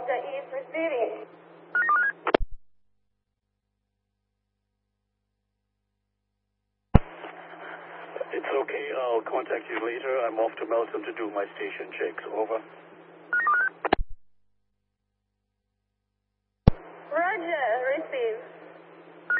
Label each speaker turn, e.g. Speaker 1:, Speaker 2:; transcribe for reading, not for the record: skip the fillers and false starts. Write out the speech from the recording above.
Speaker 1: Delta is receiving.
Speaker 2: It's okay. I'll contact you later. I'm off to Melton to do my station checks. Over.